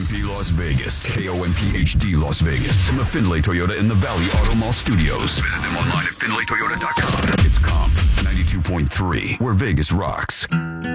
KOMP Las Vegas. KOMP HD Las Vegas. From the Findlay Toyota in the Valley Auto Mall Studios. Visit them online at FindlayToyota.com. It's KOMP 92.3, where Vegas rocks.